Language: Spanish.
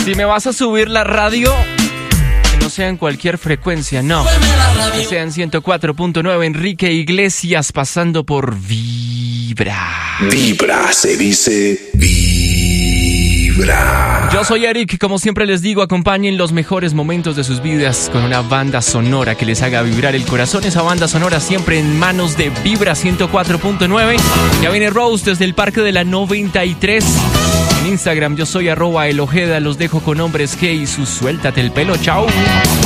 Si me vas a subir la radio, que no sea en cualquier frecuencia, no. Que sea en 104.9, Enrique Iglesias, pasando por Vibra. Vibra, se dice Vibra. Yo soy Eric, como siempre les digo, acompañen los mejores momentos de sus vidas con una banda sonora que les haga vibrar el corazón. Esa banda sonora siempre en manos de Vibra 104.9. Ya viene Rose desde el Parque de la 93. En Instagram yo soy @elojeda. Los dejo con Hombres G y su Suéltate el pelo. Chao.